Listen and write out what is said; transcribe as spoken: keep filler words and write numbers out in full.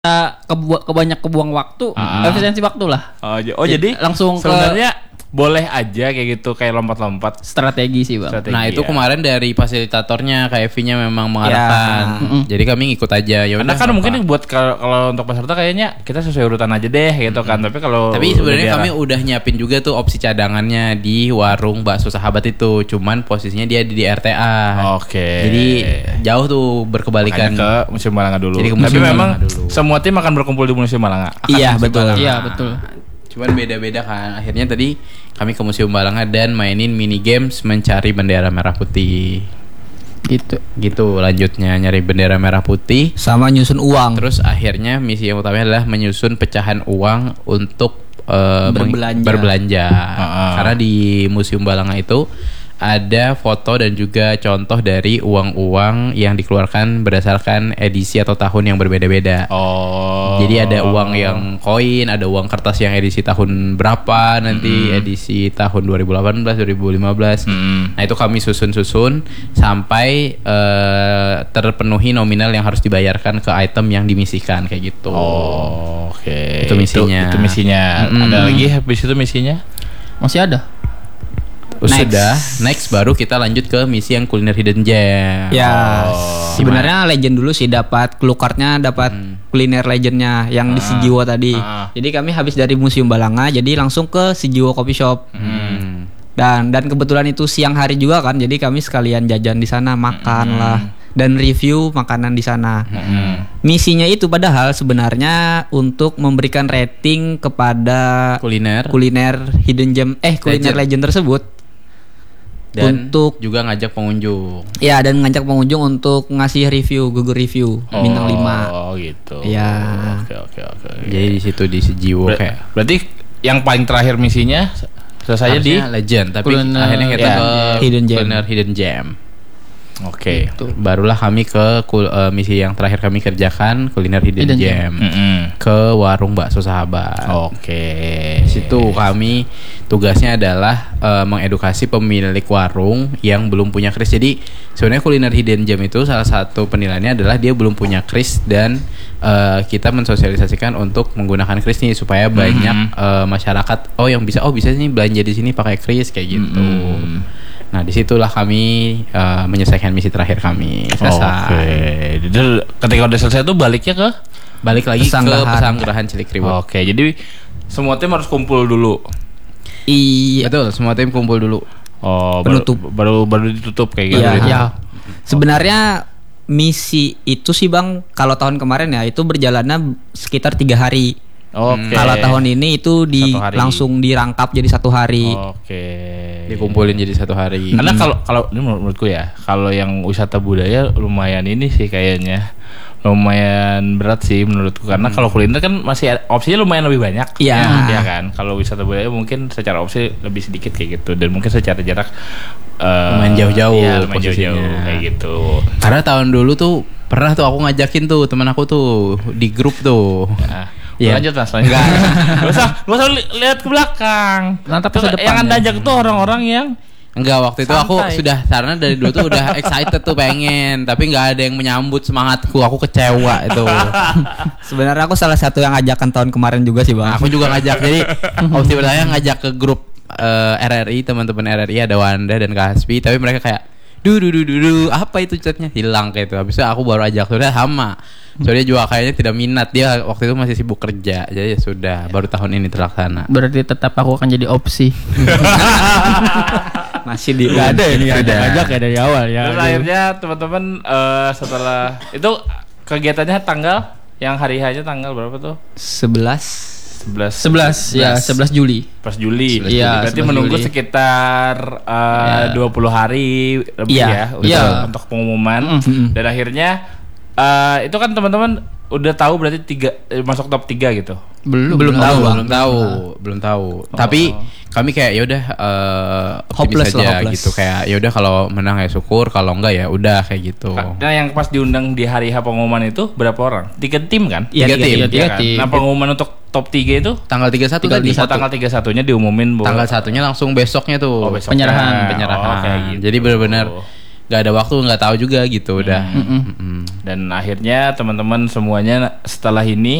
kebu- kebanyak kebuang waktu, Ah. efisiensi waktu lah. Oh, j- oh jadi, Jadi langsung ke- sebenarnya boleh aja kayak gitu, kayak lompat-lompat. Strategi sih bang. Strategi, Nah itu ya. kemarin dari fasilitatornya K F V-nya memang mengarahkan. Mm-mm. Jadi kami ngikut aja. Ya Karena udah, kan apa. mungkin buat kalau kalau untuk peserta kayaknya kita sesuai urutan aja deh gitu kan. Tapi kalau Tapi udah sebenarnya diarah- kami udah nyiapin juga tuh opsi cadangannya di warung bakso sahabat itu. Cuman posisinya dia di, di R T A. Oke. Jadi jauh tuh berkebalikan. Makanya ke Museum Malanga dulu. Jadi ke Tapi Museum memang Malanga dulu. semua tim akan berkumpul di Museum Malanga. Akan Iya Museum betul. Malanga. Iya betul. Cuman beda-beda kan. Akhirnya tadi kami ke Museum Balanga dan mainin mini games mencari bendera merah putih. Gitu. Gitu lanjutnya nyari bendera merah putih. Sama nyusun uang. Terus akhirnya misi yang utama adalah menyusun pecahan uang untuk eh, meng- Berbelanja. berbelanja. Ah. Karena di Museum Balanga itu ada foto dan juga contoh dari uang-uang yang dikeluarkan berdasarkan edisi atau tahun yang berbeda-beda. Oh. Jadi ada uang yang koin, ada uang kertas yang edisi tahun berapa nanti, Mm-hmm. edisi tahun dua ribu delapan belas, dua ribu lima belas. Mm-hmm. Nah itu kami susun-susun sampai eh, terpenuhi nominal yang harus dibayarkan ke item yang dimisikan kayak gitu. Oh, oke. Itu misinya. Itu, itu misinya. Mm-mm. Ada lagi habis itu misinya? Masih ada. Terus Next. Sudah, next baru kita lanjut ke misi yang kuliner hidden gem. Ya, Oh. sebenarnya legend dulu sih dapat clue card-nya, dapat kuliner legendnya yang di Sijiwo tadi. Ah. Jadi kami habis dari Museum Balanga, jadi langsung ke Sijiwo Coffee Shop. Hmm. Dan dan kebetulan itu siang hari juga kan, jadi kami sekalian jajan di sana, makan lah dan review makanan di sana. Mm-hmm. Misinya itu padahal sebenarnya untuk memberikan rating kepada Kuliner. kuliner hidden gem eh kuliner legend, tersebut. Dan untuk juga ngajak pengunjung. ya dan ngajak pengunjung untuk ngasih review, Google review bintang lima. Oh, gitu. Iya. Oke, oke, oke. Jadi di situ di Sejiwo Ber- kayak berarti yang paling terakhir misinya selesai di harusnya legend, tapi kuliner- akhirnya kita ya, ke hidden gem. kuliner hidden gem. Oke. Barulah kami ke kul- eh, misi yang terakhir kami kerjakan kuliner hidden, Hidden gem, Mm-mm. ke warung bakso sahabat. Oke. Di situ kami tugasnya adalah eh, mengedukasi pemilik warung yang belum punya kris. Jadi sebenarnya kuliner hidden gem itu salah satu penilaiannya adalah dia belum punya kris dan eh, kita mensosialisasikan untuk menggunakan kris nih supaya banyak eh, masyarakat oh yang bisa oh bisa nih belanja di sini pakai kris kayak gitu. Mm-mm. Nah disitulah kami eh, menyelesaikan misi terakhir kami selesai. Oke. Jadi ketika udah selesai tuh baliknya ke Balik lagi Pesanggrahan. ke Pesanggerahan Cilikriwut. Oke, jadi semua tim harus kumpul dulu. Iya. Betul, semua tim kumpul dulu. Oh, Penutup. baru baru, baru ditutup kayak gitu. Iya, ya. ya. Sebenarnya misi itu sih Bang, kalau tahun kemarin ya itu berjalannya sekitar tiga hari. Oke. Kalau tahun ini itu di Satu hari. langsung dirangkap jadi satu hari. Oke. Dikumpulin jadi satu hari. Karena kalau kalau ini menurut- menurutku ya, kalau yang wisata budaya lumayan ini sih kayaknya lumayan berat sih menurutku karena kalau kuliner kan masih ada- opsinya lumayan lebih banyak. Iya. Ya kan. Kalau wisata budaya mungkin secara opsi lebih sedikit kayak gitu dan mungkin secara jarak eh, Lumayan jauh-jauh iya, lumayan posisinya. jauh-jauh kayak gitu. Karena tahun dulu tuh pernah tuh aku ngajakin tuh teman aku tuh di grup tuh. Nah, Iya. lanjut mas, lanjut. Gak usah, gak usah li- lihat ke belakang. Nah, tapi Tuh, ke depan yang anda ya. ajak tuh orang-orang yang Enggak, waktu itu aku Santai. sudah karena dari dulu tuh udah excited tuh pengen, tapi nggak ada yang menyambut semangatku. Aku kecewa itu. Sebenarnya aku salah satu yang ajakan tahun kemarin juga sih Bang. Nah, aku juga ngajak. Jadi opsi pertama ngajak ke grup eh, R R I, teman-teman R R I ada Wanda dan Kaspi, tapi mereka kayak du du du du du, apa itu chatnya hilang kayak itu. Habis itu aku baru ajak sudah sama. Soalnya juga kayaknya tidak minat, dia waktu itu masih sibuk kerja. Jadi ya sudah, baru tahun ini terlaksana. Berarti tetap aku akan jadi opsi. Masih di Gak ada ini Sudah. ngajak ya dari awal ya. terus akhirnya teman-teman eh, setelah itu kegiatannya tanggal yang hari H-nya tanggal berapa tuh? sebelas sebelas sebelas ya sebelas Juli. pas Juli. Iya, Berarti sebelas menunggu Juli. sekitar eh, Ya. dua puluh hari lebih Iya, ya untuk, iya. untuk pengumuman Mm-mm. dan akhirnya eh, itu kan teman-teman udah tahu berarti tiga eh, masuk top tiga gitu. Belum belum tahu, Bang. belum tahu, belum tahu. Tapi kami kayak ya udah eh, Hopeless optimis lah, aja hopeless. gitu, kayak ya udah kalau menang ya syukur, kalau enggak ya udah kayak gitu. Nah, yang pas diundang di hari H pengumuman itu berapa orang? Tiga tim kan? Iya, Tiga tiga tim, tim, Iya tiga kan? tim. Nah, pengumuman untuk top tiga itu Tanggal tiga puluh satu Tinggal tadi. di oh, tanggal tiga puluh satunya diumumin bahwa Tanggal satunya langsung besoknya tuh. Oh, besoknya. Penyerahan, penyerahan. Oh, kayak gitu. Jadi benar-benar nggak ada waktu, nggak tahu juga gitu udah. Dan akhirnya teman-teman semuanya setelah ini